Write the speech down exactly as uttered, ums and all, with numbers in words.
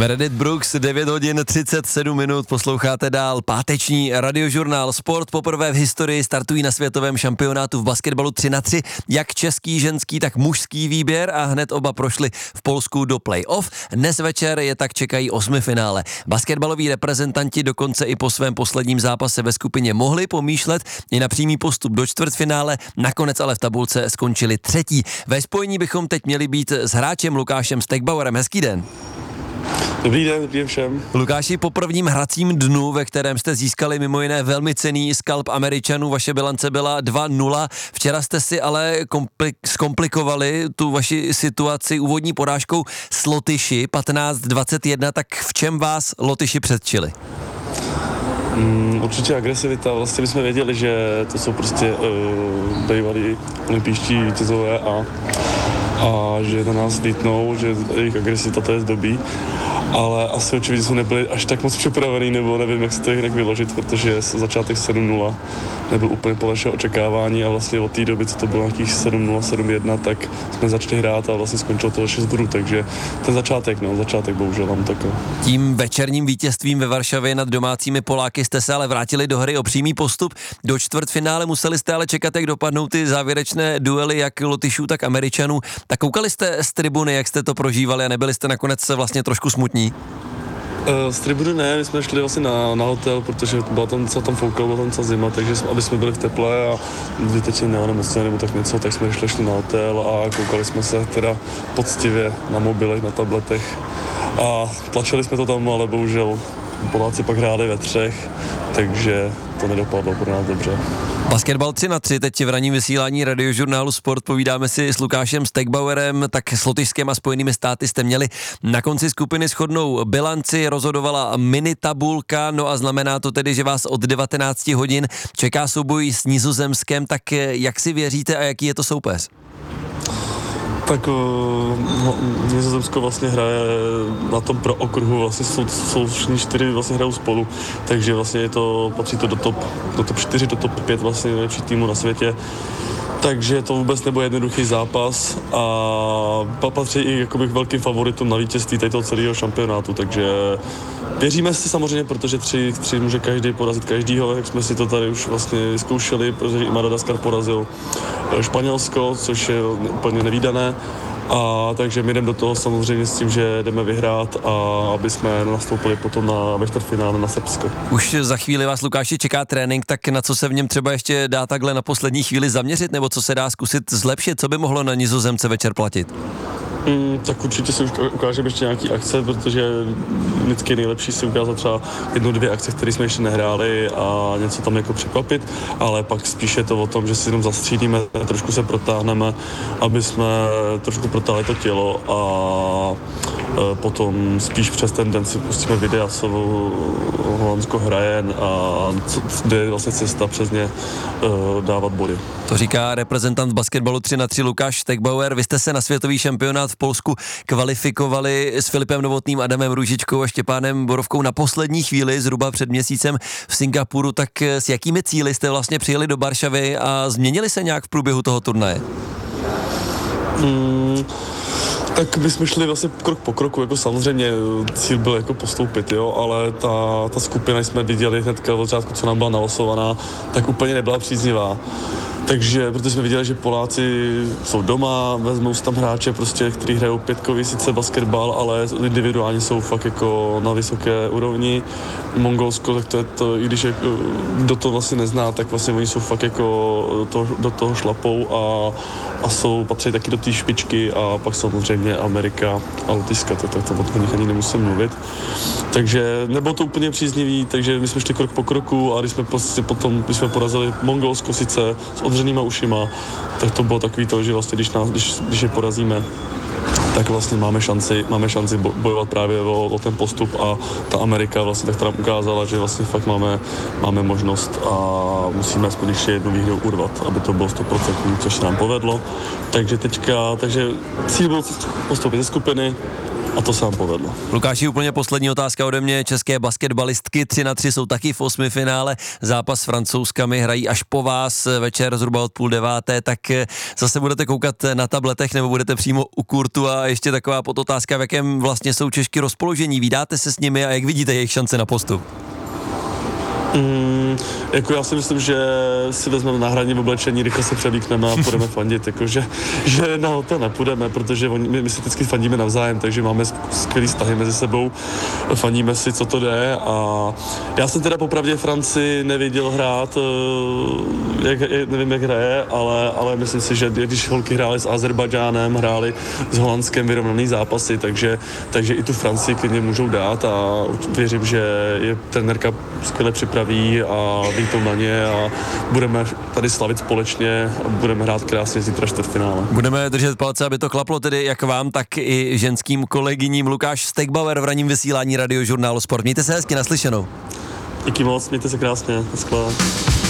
Meredith Brooks, devět hodin třicet sedm minut, posloucháte dál páteční radiožurnál Sport. Poprvé v historii startují na světovém šampionátu v basketbalu tři na tři, jak český, ženský, tak mužský výběr a hned oba prošli v Polsku do play-off. Dnes večer je tak čekají osmifinále. Basketbaloví reprezentanti dokonce i po svém posledním zápase ve skupině mohli pomýšlet i na přímý postup do čtvrtfinále, nakonec ale v tabulce skončili třetí. Ve spojení bychom teď měli být s hráčem Lukášem Stegbauerem. Hezký den. Dobrý den, dobrý den všem. Lukáši, po prvním hracím dnu, ve kterém jste získali mimo jiné velmi cenný skalp Američanů, vaše bilance byla dva nula. Včera jste si ale komplik- zkomplikovali tu vaši situaci úvodní porážkou s Lotyši patnáct dvacet jedna, tak v čem vás Lotyši předčili? Mm, určitě agresivita, vlastně my jsme věděli, že to jsou prostě uh, bývalí olympijští vítězové a, a že na nás lítnou, že jejich agresivita to je zdobí. Ale asi očividně jsme nebyli až tak moc připravený, nebo nevím, jak se to jinak vyložit, protože začátek sedm nula nebyl úplně po našeho očekávání a vlastně od té doby, co to bylo nějakých sedm nula, sedm jedna, tak jsme začali hrát a vlastně skončilo to šest bodů, takže ten začátek, no, začátek bohužel mám takový. Tím večerním vítězstvím ve Varšavě nad domácími Poláky jste se ale vrátili do hry o přímý postup. Do čtvrtfinále museli jste ale čekat, jak dopadnou ty závěrečné duely, jak Lotyšů, tak Američanů. Tak koukali jste z tribuny, jak jste to prožívali a nebyli jste nakonec vlastně trošku smutní? Uh, z tribuny ne, my jsme šli vlastně na, na hotel, protože byla tam, co tam foukalo, byla tam celá zima, takže jsme, aby jsme byli v teple a zbytečně neonemocněli nebo tak něco, tak jsme šli, šli na hotel a koukali jsme se teda poctivě na mobilech, na tabletech a tlačili jsme to tam, ale bohužel Poláci pak hráli ve třech, takže to nedopadlo pro nás dobře. Basketbal tři na tři, teď v ranním vysílání radiožurnálu Sport povídáme si s Lukášem Stegbauerem, tak s Lotyšskem a Spojenými státy jste měli na konci skupiny shodnou bilanci, rozhodovala mini tabulka, no a znamená to tedy, že vás od devatenácti hodin čeká souboj s Nizozemskem, tak jak si věříte a jaký je to soupeř? Tak no, Nizozemsko vlastně hraje na tom pro okruhu, vlastně jsou, jsou všichni čtyři vlastně hrajou spolu, takže vlastně je to, patří to do top, do top čtyři, do top pět vlastně nejlepší týmu na světě. Takže to vůbec nebude jednoduchý zápas a patří i jakoby k velkým favoritům na vítězství toho celého šampionátu, takže věříme si samozřejmě, protože tři, tři může každý porazit každýho, jak jsme si to tady už vlastně zkoušeli, protože i Madagaskar porazil Španělsko, což je úplně nevídané. A takže my jdeme do toho samozřejmě s tím, že jdeme vyhrát a aby jsme nastoupili potom na ve čtvrtfinále na Srbsko. Už za chvíli vás, Lukáši, čeká trénink, tak na co se v něm třeba ještě dá takhle na poslední chvíli zaměřit, nebo co se dá zkusit zlepšit, co by mohlo na Nizozemce večer platit? Mm, tak určitě si ukážeme ještě nějaký akce, protože vždycky nejlepší si ukázat třeba jednu, dvě akce, které jsme ještě nehráli a něco tam jako překvapit, ale pak spíš je to o tom, že si jenom zastřídíme, trošku se protáhneme, aby jsme trošku protáhli to tělo a potom spíš přes ten den si pustíme videa, co Holandsko hraje a kde je vlastně cesta přes ně dávat body. To říká reprezentant basketbalu tři na tři Lukáš Stegbauer. Vy jste se na světový šampionát v Polsku kvalifikovali s Filipem Novotným, Adamem Růžičkou a Štěpánem Borovkou na poslední chvíli, zhruba před měsícem v Singapuru. Tak s jakými cíli jste vlastně přijeli do Varšavy a změnili se nějak v průběhu toho turnaje? Hmm. Tak my jsme šli vlastně krok po kroku, jako samozřejmě cíl byl jako postoupit, jo, ale ta, ta skupina jsme viděli hnedka od začátku, co nám byla nalosovaná, tak úplně nebyla příznivá. Takže, protože jsme viděli, že Poláci jsou doma, vezmou si tam hráče, prostě, kteří hrajou pětkový sice basketbal, ale individuálně jsou fakt jako na vysoké úrovni. Mongolsko, tak to je to, i když je, kdo to vlastně nezná, tak vlastně oni jsou fakt jako to, do toho šlapou a, a jsou, patří taky do té špičky a pak samozřejmě Amerika a Lotyšska, tak to, to o nich ani nemusím mluvit. Takže nebylo to úplně příznivý, takže my jsme šli krok po kroku a když jsme prostě potom, když jsme porazili Mongolsko sice s odřenýma ušima, tak to bylo takový to, že vlastně když, nás, když, když je porazíme, tak vlastně máme šanci, máme šanci bojovat právě o, o ten postup a ta Amerika vlastně tak nám ukázala, že vlastně fakt máme, máme možnost a musíme aspoň ještě jednu výhru urvat, aby to bylo sto procent, což se nám povedlo. Takže teďka, takže cíl byl postoupit ze skupiny, a to se nám povedlo. Lukáši, úplně poslední otázka ode mě. České basketbalistky tři na tři jsou taky v osmi finále. Zápas s Francouzkami hrají až po vás večer zhruba od půl deváté, tak zase budete koukat na tabletech nebo budete přímo u kurtu. A ještě taková podotázka, v jakém vlastně jsou Češky rozpoložení. Vídáte se s nimi a jak vidíte jejich šance na postup? Mm, jako já si myslím, že si vezmeme náhradní oblečení, rychle se převlíkneme a půjdeme fandit, jakože, že na hotel nepůjdeme, protože oni, my, my si vždycky fandíme navzájem, takže máme skvělý vztahy mezi sebou, fandíme si, co to jde a já jsem teda popravdě Francii neviděl hrát, jak, nevím, jak hraje, ale, ale myslím si, že když holky hrály s Azerbajdžánem, hrály s Holandskem vyrovnaný zápasy, takže, takže i tu Francii klidně můžou dát a věřím, že je trenérka skvěle připravená a vyjtou na ně a budeme tady slavit společně a budeme hrát krásně zítra čtvrtfinále. Budeme držet palce, aby to klaplo tedy jak vám, tak i ženským kolegyním. Lukáš Stegbauer v ranním vysílání Radiožurnálu Sport. Mějte se hezky, naslyšenou. Díky moc, mějte se krásně, naschle.